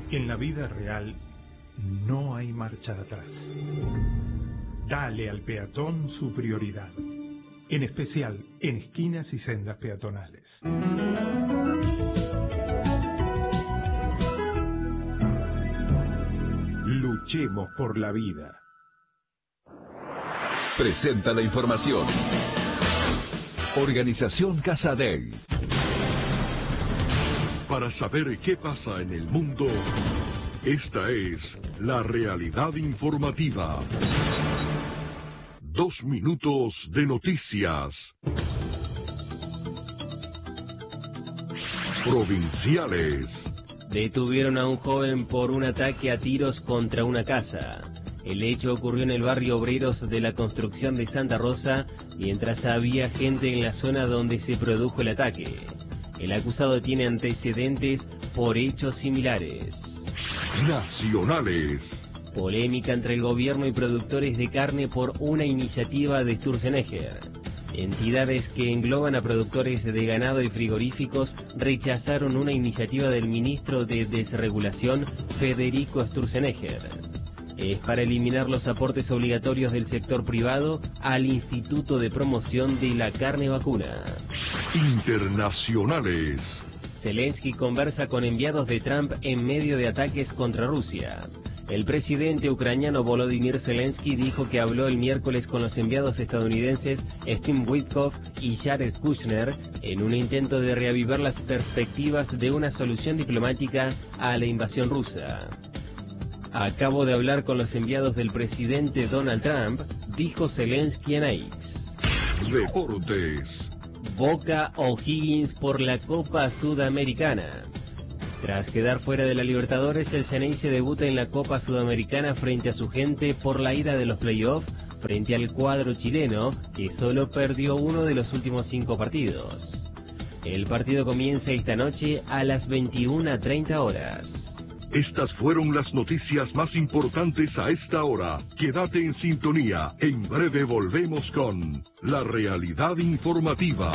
En la vida real no hay marcha atrás. Dale al peatón su prioridad, en especial en esquinas y sendas peatonales. Luchemos por la vida. Presenta la información. Organización Casa Dei. Para saber qué pasa en el mundo, esta es la realidad informativa. 2 minutos de noticias. Provinciales. Detuvieron a un joven por un ataque a tiros contra una casa. El hecho ocurrió en el barrio Obreros de la Construcción de Santa Rosa, mientras había gente en la zona donde se produjo el ataque. El acusado tiene antecedentes por hechos similares. Nacionales. Polémica entre el gobierno y productores de carne por una iniciativa de Sturzenegger. Entidades que engloban a productores de ganado y frigoríficos rechazaron una iniciativa del ministro de Desregulación, Federico Sturzenegger. Es para eliminar los aportes obligatorios del sector privado al Instituto de Promoción de la Carne Vacuna. Internacionales. Zelensky conversa con enviados de Trump en medio de ataques contra Rusia. El presidente ucraniano Volodymyr Zelensky dijo que habló el miércoles con los enviados estadounidenses Steve Witkoff y Jared Kushner en un intento de reavivar las perspectivas de una solución diplomática a la invasión rusa. Acabo de hablar con los enviados del presidente Donald Trump, dijo Zelensky en X. Deportes. Boca O'Higgins por la Copa Sudamericana. Tras quedar fuera de la Libertadores, el Xeneize debuta en la Copa Sudamericana frente a su gente por la ida de los playoffs frente al cuadro chileno, que solo perdió uno de los últimos 5 partidos. El partido comienza esta noche a las 21:30 horas. Estas fueron las noticias más importantes a esta hora. Quédate en sintonía. En breve volvemos con la realidad informativa.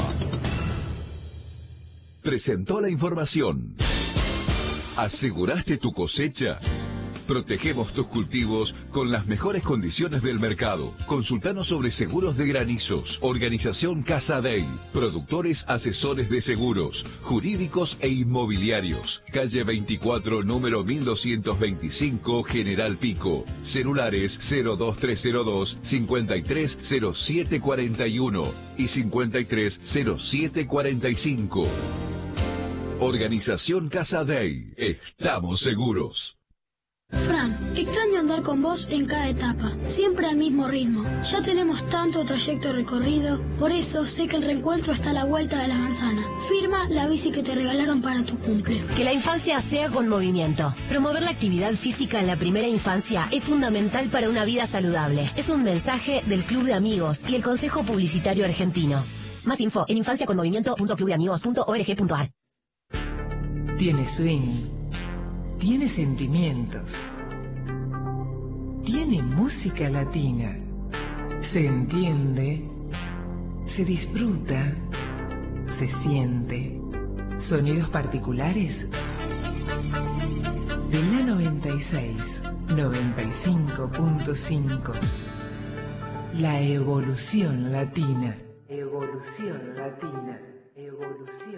Presentó la información. ¿Aseguraste tu cosecha? Protegemos tus cultivos con las mejores condiciones del mercado. Consultanos sobre seguros de granizos. Organización Casa Dei. Productores asesores de seguros, jurídicos e inmobiliarios. Calle 24, número 1225, General Pico. Celulares 02302 530741 y 530745. Organización Casa Dei. Estamos seguros. Fran, extraño andar con vos en cada etapa, siempre al mismo ritmo. Ya tenemos tanto trayecto recorrido, por eso sé que el reencuentro está a la vuelta de la manzana. Firma la bici que te regalaron para tu cumple. Que la infancia sea con movimiento. Promover la actividad física en la primera infancia es fundamental para una vida saludable. Es un mensaje del Club de Amigos y el Consejo Publicitario Argentino. Más info en infanciaconmovimiento.clubdeamigos.org.ar. Tiene swing. Tiene sentimientos. Tiene música latina. Se entiende. Se disfruta. Se siente. Sonidos particulares. De la 96, 95.5. La evolución latina. Evolución latina. Evolución.